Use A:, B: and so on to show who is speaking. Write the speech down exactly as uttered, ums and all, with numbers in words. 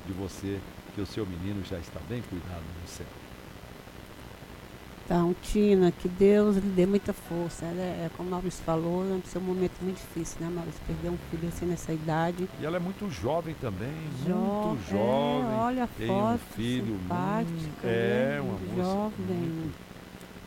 A: de você que o seu menino já está bem cuidado no céu.
B: Então, Tina, que Deus lhe dê muita força. Ela é, é como o Maurício falou, é um seu momento muito difícil, né, Maurício? Perder um filho assim nessa idade.
A: E ela é muito jovem também,
B: Jo
A: muito
B: é,
A: jovem.
B: olha a
A: Tem um
B: foto,
A: filho, hum,
B: simpática,
A: é
B: né?
A: uma
B: Muito
A: moça
B: jovem.
A: muito